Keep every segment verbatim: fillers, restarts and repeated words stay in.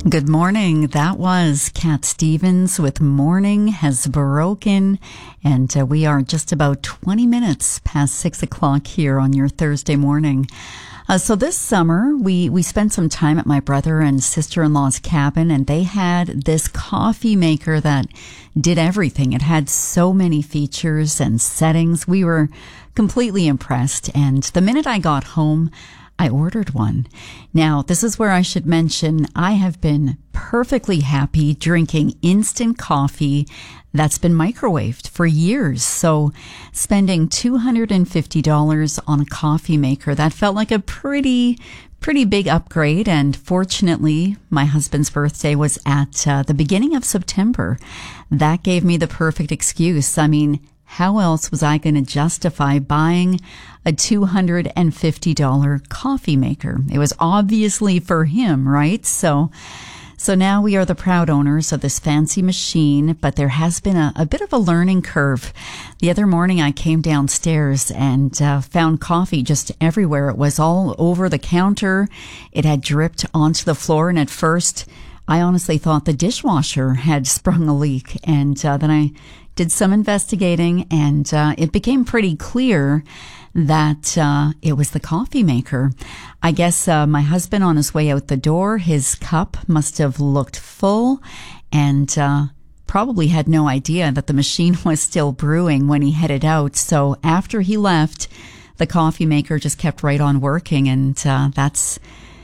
Good morning. That was Cat Stevens with Morning Has Broken. And uh, we are just about twenty minutes past six o'clock here on your Thursday morning. Uh, so this summer, we, we spent some time at my brother and sister-in-law's cabin, and they had this coffee maker that did everything. It had so many features and settings. We were completely impressed. And the minute I got home, I ordered one. Now, this is where I should mention I have been perfectly happy drinking instant coffee that's been microwaved for years. So spending two hundred fifty dollars on a coffee maker, that felt like a pretty, pretty big upgrade. And fortunately, my husband's birthday was at uh, the beginning of September. That gave me the perfect excuse. I mean, how else was I going to justify buying a two hundred fifty dollars coffee maker? It was obviously for him, right? So, so now we are the proud owners of this fancy machine, but there has been a, a bit of a learning curve. The other morning I came downstairs and uh, found coffee just everywhere. It was all over the counter. It had dripped onto the floor, and at first I honestly thought the dishwasher had sprung a leak. And uh, then I did some investigating, and uh, it became pretty clear that uh, it was the coffee maker. I guess uh, my husband, on his way out the door, his cup must have looked full, and uh, probably had no idea that the machine was still brewing when he headed out. So after he left, the coffee maker just kept right on working, and uh, that's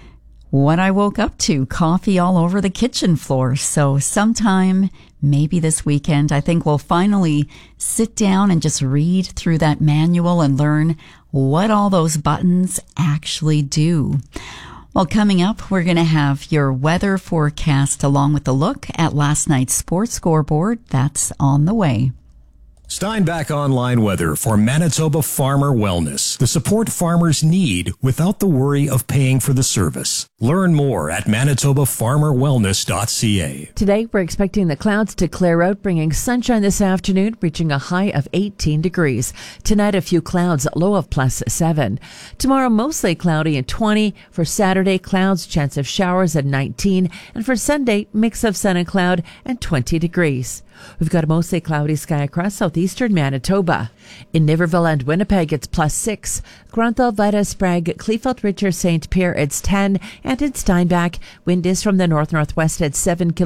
what I woke up to, coffee all over the kitchen floor. So sometime, maybe this weekend, I think we'll finally sit down and just read through that manual and learn what all those buttons actually do. Well, coming up, we're going to have your weather forecast along with a look at last night's sports scoreboard. That's on the way. Steinbach Online Weather for Manitoba Farmer Wellness. The support farmers need without the worry of paying for the service. Learn more at manitoba farmer wellness dot c a. Today, we're expecting the clouds to clear out, bringing sunshine this afternoon, reaching a high of eighteen degrees. Tonight, a few clouds, low of plus seven. Tomorrow, mostly cloudy and twenty. For Saturday, clouds, chance of showers at nineteen. And for Sunday, mix of sun and cloud and twenty degrees. We've got a mostly cloudy sky across southeastern Manitoba. In Niverville and Winnipeg, it's plus six. Granthal, Vita, Sprague, Kleefeld, Richard, Saint Pierre, it's ten. And in Steinbach, wind is from the north-northwest at seven kilometers.